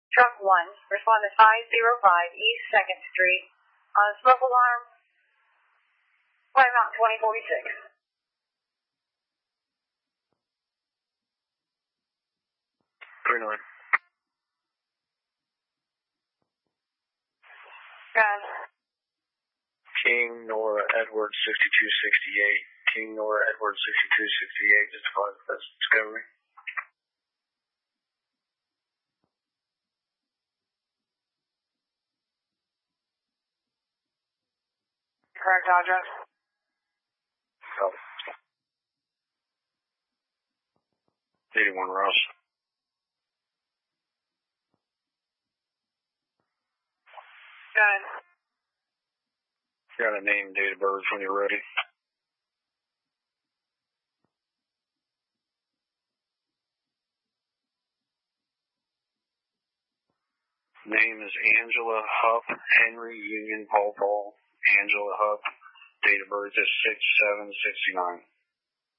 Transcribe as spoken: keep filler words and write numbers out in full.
Truck one, respond to five oh five East second Street. Uh, smoke alarm, White Mountain twenty forty-six. three nine. Gun. King Nora Edward sixty-two sixty-eight. King Nora Edward sixty-two sixty-eight. Just five. That's Discovery. Correct address. Oh. eighty-one Ross. Gun. Got a name, date of birth when you're ready. Name is Angela Hupp, Henry Union Paul Paul. Angela Hupp. Date of birth is six seven sixty-nine.